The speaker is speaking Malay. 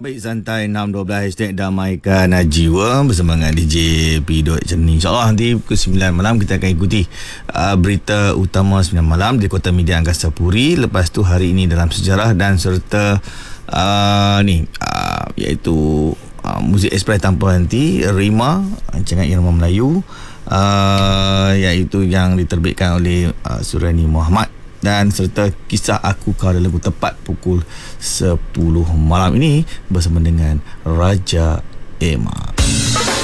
Baik, santai 6.12 hashtag damaikan jiwa bersama dengan DJ P. Cerni. InsyaAllah nanti pukul 9 malam kita akan ikuti berita utama 9 malam di Kota Media Angkasa Puri. Lepas tu hari ini dalam sejarah dan serta iaitu muzik ekspres tanpa henti, Rima, rancangan irama Melayu, iaitu yang diterbitkan oleh Surani Muhammad, dan serta kisah aku kau dalam lagu tepat pukul 10 malam ini bersama dengan Raja Emma.